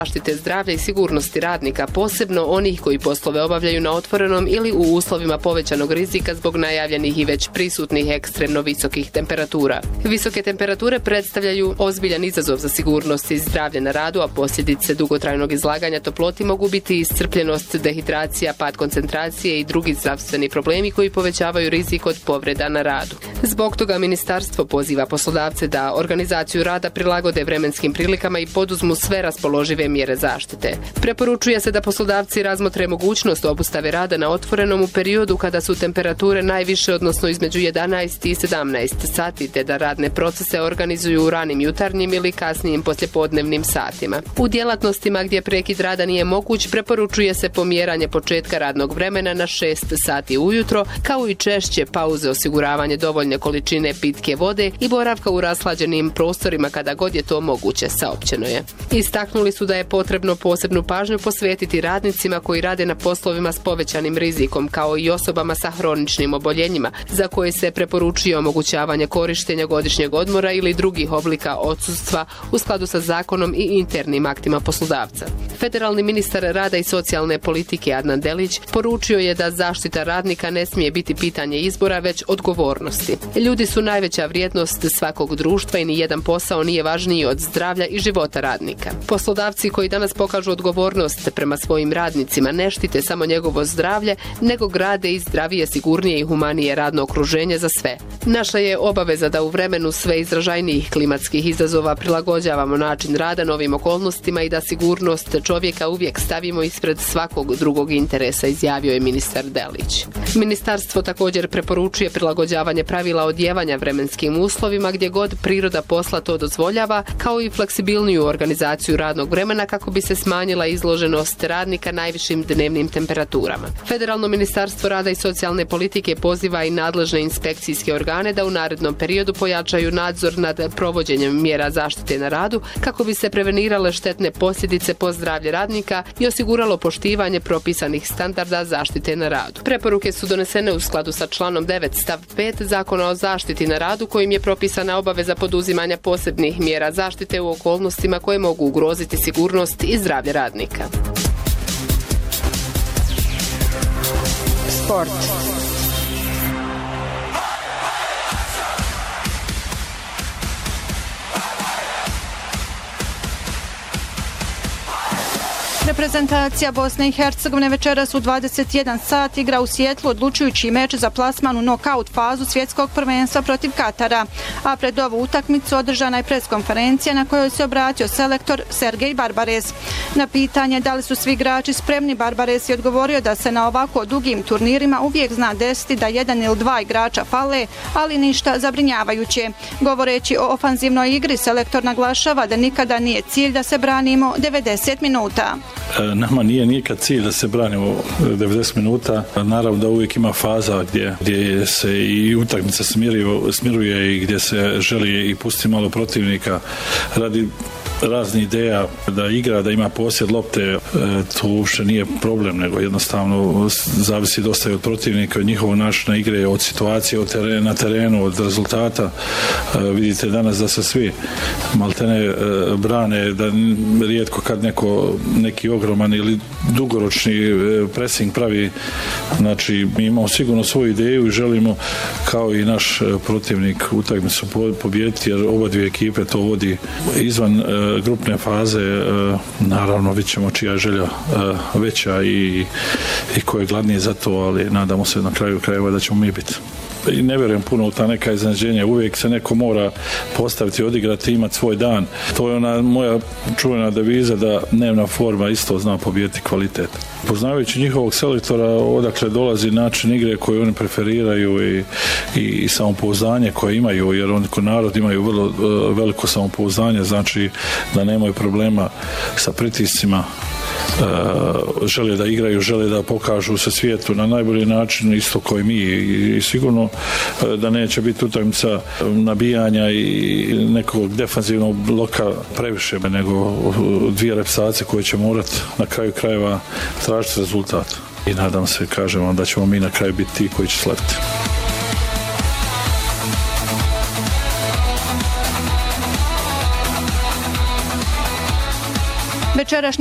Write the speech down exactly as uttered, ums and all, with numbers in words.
zaštite zdravlja i sigurnosti radnika, posebno onih koji poslove obavljaju na otvorenom ili u uslovima povećanog rizika zbog najavljenih i već prisutnih ekstremno visokih temperatura. Visoke temperature predstavljaju ozbiljan izazov za sigurnost i zdravlje na radu, a posljedice dugotrajnog izlaganja toploti mogu biti iscrpljenost, dehidracija, pad koncentracije i drugi zdravstveni problemi koji povećavaju rizik od povreda na radu. Zbog toga ministarstvo poziva poslodavce da organizaciju rada prilagode vremenskim prilikama i poduzmu sve raspoložive mjere zaštite. Preporučuje se da poslodavci razmotre mogućnost obustave rada na otvorenom u periodu kada su temperature najviše, odnosno između jedanaest i sedamnaest sati, te da radne procese organizuju u ranim jutarnjim ili kasnijim poslijepodnevnim satima. U djelatnostima gdje prekid rada nije moguć, preporučuje se pomjeranje početka radnog vremena na šest sati ujutro, kao i češće pauze, osiguravanje dovoljne količine pitke vode i boravka u rashlađenim prostorima kada god je to moguće, saopćeno je. Istaknuli su da je potrebno posebnu pažnju posvetiti radnicima koji rade na poslovima s povećanim rizikom, kao i osobama sa hroničnim oboljenjima, za koje se preporučuje omogućavanje korištenja godišnjeg odmora ili drugih oblika odsustva u skladu sa zakonom i internim aktima poslodavca. Federalni ministar rada i socijalne politike Adnan Delić poručio je da zaštita radnika ne smije biti pitanje izbora, već odgovornosti. Ljudi su najveća vrijednost svakog društva i nijedan posao nije važniji od zdravlja i života radnika. Poslodavci koji danas pokažu odgovornost prema svojim radnicima ne štite samo njegovo zdravlje, nego grade i zdravije, sigurnije i humanije radno okruženje za sve. Naša je obaveza da u vremenu sve izražajnijih klimatskih izazova prilagođavamo način rada novim okolnostima i da sigurnost čovjeka uvijek stavimo ispred svakog drugog interesa, izjavio je ministar Delić. Ministarstvo također preporučuje prilagođavanje pravila odjevanja vremenskim uslovima gdje god priroda posla to dozvoljava, kao i fleksibilniju organizaciju radnog vremena kako bi se smanjila izloženost radnika najvišim dnevnim temperaturama. Federalno ministarstvo rada i socijalne politike poziva i nadležne inspekcijske organe da u narednom periodu pojačaju nadzor nad provođenjem mjera zaštite na radu kako bi se prevenirale štetne posljedice po zdravlje radnika i osiguralo poštivanje propisanih standarda zaštite na radu. Preporuke su donesene u skladu sa članom devet stav pet Zakona o zaštiti na radu, kojim je propisana obaveza poduzimanja posebnih mjera zaštite u okolnostima koje mogu ugroziti sigurnost i zdravlje radnika. Sport. Reprezentacija Bosne i Hercegovine večeras u dvadeset jedan sat igra u Sijetlu odlučujući meč za plasman u nokaut fazu svjetskog prvenstva protiv Katara. A pred ovu utakmicu održana je preskonferencija na kojoj se obratio selektor Sergej Barbares. Na pitanje da li su svi igrači spremni, Barbares je odgovorio da se na ovako dugim turnirima uvijek zna desiti da jedan ili dva igrača fale, ali ništa zabrinjavajuće. Govoreći o ofanzivnoj igri, selektor naglašava da nikada nije cilj da se branimo devedeset minuta. Nama nije nikad cilj da se branimo devedeset minuta. Naravno da uvijek ima faza gdje, gdje se i utakmica smiruje, smiruje i gdje se želi i pustiti malo protivnika radi raznih ideja da igra, da ima posjed lopte, to uopšte nije problem, nego jednostavno zavisi dosta i od protivnika, od njihovog načina igre, od situacije od terena, na terenu, od rezultata. Vidite danas da se svi maltene brane, da rijetko kad neko, neki ogroman ili dugoročni pressing pravi. Znači, mi imamo sigurno svoju ideju i želimo kao i naš protivnik utakmicu pobijediti, jer oba dvije ekipe to vodi izvan grupne faze. Naravno vidjet ćemo čija je želja veća i, i ko je gladniji za to, ali nadamo se na kraju krajeva da ćemo mi biti. I ne vjerujem puno u ta neka iznenađenja, uvijek se neko mora postaviti, odigrati, imati svoj dan. To je ona moja čuvena deviza da dnevna forma isto zna pobijediti kvalitet. Poznavajući njihovog selektora, odakle dolazi način igre koji oni preferiraju i, i, i samopouzdanje koje imaju, jer oni ko narod imaju vrlo uh, veliko samopouzdanje, znači da nemaju problema sa pritiscima. Uh, žele da igraju, žele da pokažu se svijetu na najbolji način, isto kao i mi, i, i sigurno uh, da neće biti utakmica nabijanja i nekog defanzivnog bloka previše, nego dvije repsacije koje će morati na kraju krajeva tražiti rezultat. I nadam se, kažemo, da ćemo mi na kraju biti ti koji će slaviti. Večerašnji